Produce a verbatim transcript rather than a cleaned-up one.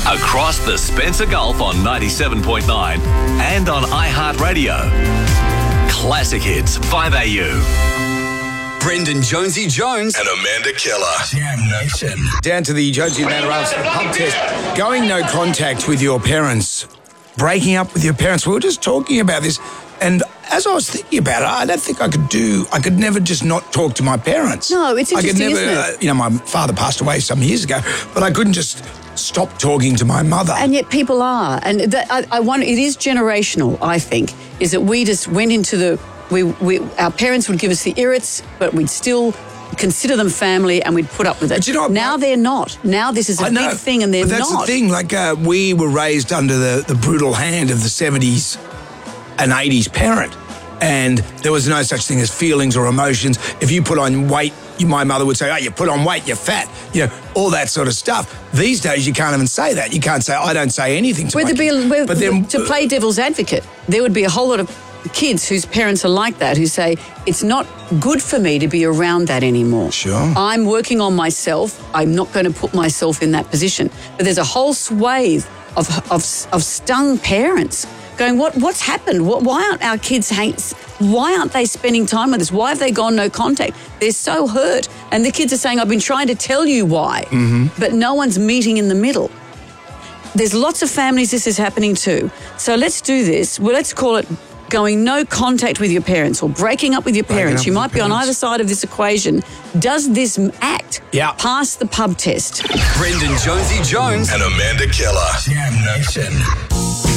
Across the Spencer Gulf on ninety-seven point nine and on iHeartRadio. Classic Hits, five A U. Brendan Jonesy Jones and Amanda Keller. Jam Nation. Down to the Jonesy and Amanda Ralph's pub test. Going no contact with your parents. Breaking up with your parents. We were just talking about this, and as I was thinking about it, I don't think I could do, I could never just not talk to my parents. No, it's interesting, I could never, isn't it? Uh, you know, my father passed away some years ago, but I couldn't just stop talking to my mother. And yet people are. And that, I, I wonder, it is generational, I think, is that we just went into the, we, we our parents would give us the irrits, but we'd still consider them family and we'd put up with it. But you know what, now they're not. Now this is a I know, big thing and they're but that's not. the thing, like uh, we were raised under the, the brutal hand of the seventies and eighties parent. And there was no such thing as feelings or emotions. If you put on weight, you, my mother would say, oh, you put on weight, you're fat. You know, all that sort of stuff. These days, you can't even say that. You can't say, I don't say anything to Would my there be, kids. where, But then, to play devil's advocate, there would be a whole lot of kids whose parents are like that, who say, it's not good for me to be around that anymore. Sure. I'm working on myself. I'm not going to put myself in that position. But there's a whole swathe of, of, of stung parents going, what what's happened? What, why aren't our kids, hang, why aren't they spending time with us? Why have they gone no contact? They're so hurt. And the kids are saying, I've been trying to tell you why. Mm-hmm. But no one's meeting in the middle. There's lots of families this is happening to. So let's do this. Well, let's call it going no contact with your parents or breaking up with your Breaking parents. up You with might your be on parents. either side of this equation. Does this act Yeah. pass the pub test? Brendan Jonesy Jones And Amanda Keller. Jam Nation.